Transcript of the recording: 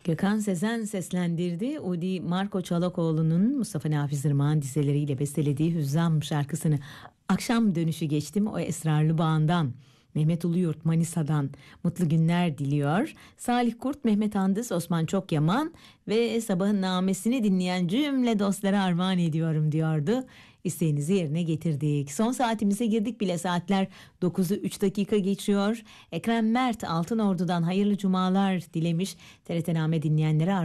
Gökhan Sezen seslendirdi. Udi Marco Çolakoğlu'nun Mustafa Nafiz Irmak'ın dizeleriyle bestelediği Hüzzam şarkısını. Akşam dönüşü geçtim o esrarlı bağından. Mehmet Uluyurt Manisa'dan mutlu günler diliyor. Salih Kurt, Mehmet Andız, Osman Çokyaman ve sabahın namesini dinleyen cümle dostlara armağan ediyorum diyordu. İsteğinizi yerine getirdik. Son saatimize girdik bile, saatler 9'u 3 dakika geçiyor. Ekrem Mert Altınordu'dan hayırlı cumalar dilemiş. TRT Name dinleyenlere